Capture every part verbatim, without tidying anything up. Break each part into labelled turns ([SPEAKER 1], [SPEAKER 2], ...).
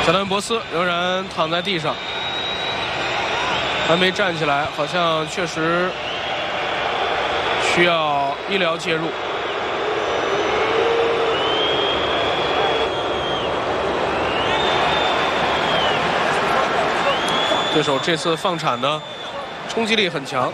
[SPEAKER 1] 泽兰博斯仍然躺在地上，还没站起来，好像确实需要医疗介入。对手这次放铲呢，冲击力很强。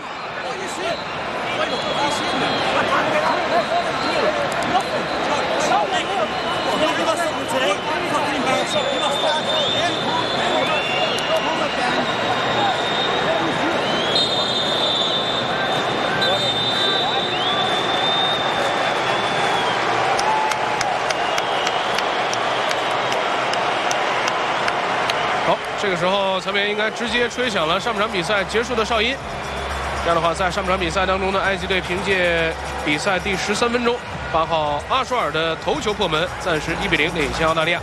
[SPEAKER 1] 这个时候，裁判员应该直接吹响了上半场比赛结束的哨音。这样的话，在上半场比赛当中呢，埃及队凭借比赛第十三分钟，八号阿舒尔的头球破门，暂时一比零领先澳大利亚。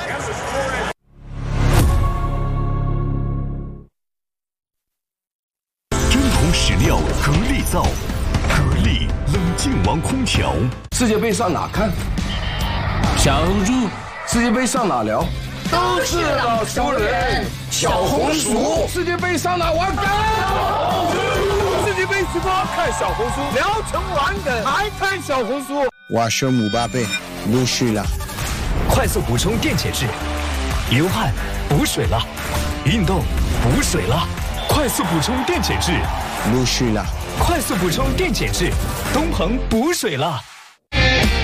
[SPEAKER 2] 真空史料格力造，格力冷静王空调。
[SPEAKER 3] 世界杯上哪看？小红书。世界杯上哪聊？都是老熟人，小红书。世界杯上哪玩梗？世界杯直播看小红书，聊成玩梗还看小红书。
[SPEAKER 4] 我是姆巴佩，陆续了。
[SPEAKER 2] 快速补充电解质，流汗补水了，运动补水了，快速补充电解质，
[SPEAKER 4] 陆续了。
[SPEAKER 2] 快速补充电解质，东鹏补水了。